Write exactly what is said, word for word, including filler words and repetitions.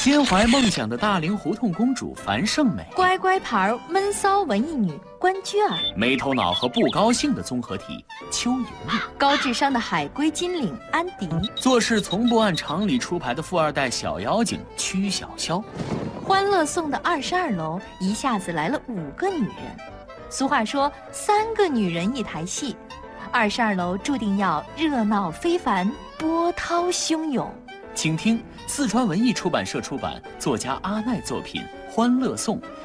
心怀梦想的大龄胡同公主樊胜美， 乖乖牌闷骚文艺女关雎尔， 没头脑和不高兴的综合体邱莹莹， 高智商的海归金领安迪， 做事从不按常理出牌的富二代小妖精曲筱绡。 欢乐颂的二十二楼一下子来了五个女人，俗话说三个女人一台戏，二十二楼注定要热闹非凡，波涛汹涌。 请听四川文艺出版社出版，作家阿奈作品《欢乐颂》，